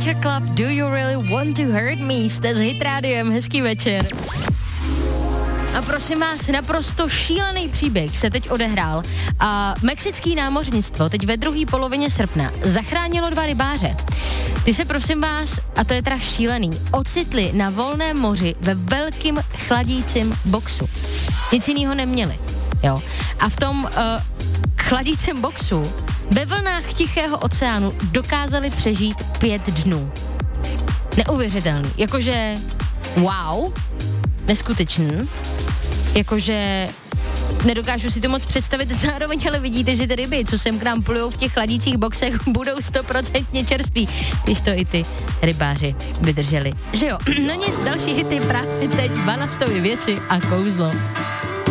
Nature Club, Do You Really Want to Hurt Me? Jste s Hit Rádiem, hezký večer. A prosím vás, naprosto šílený příběh se teď odehrál. A mexický námořnictvo teď ve druhé polovině srpna zachránilo 2 rybáře. Ty se prosím vás, a to je teda šílený, ocitli na volném moři ve velkým chladícím boxu. Nic jinýho neměli, jo. A v tom chladícím boxu ve vlnách Tichého oceánu dokázali přežít 5 dnů. Neuvěřitelný. Jakože wow, neskutečný. Jakože nedokážu si to moc představit, zároveň ale vidíte, že ty ryby, co sem k nám plujou v těch chladících boxech, budou 100% čerství, když to i ty rybáři vydrželi. Že jo? No nic, další hity právě teď, Balastovy věci a kouzlo.